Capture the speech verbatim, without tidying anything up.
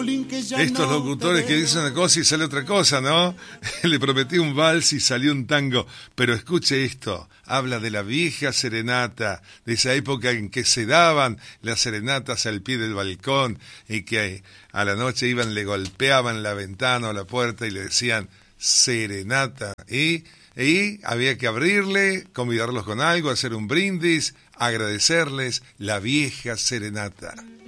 Estos locutores que dicen una cosa y sale otra cosa, ¿no? Le prometí un vals y salió un tango. Pero escuche esto, habla de la vieja serenata, de esa época en que se daban las serenatas al pie del balcón y que a la noche iban, le golpeaban la ventana o la puerta y le decían serenata. Y, y había que abrirle, convidarlos con algo, hacer un brindis, agradecerles la vieja serenata.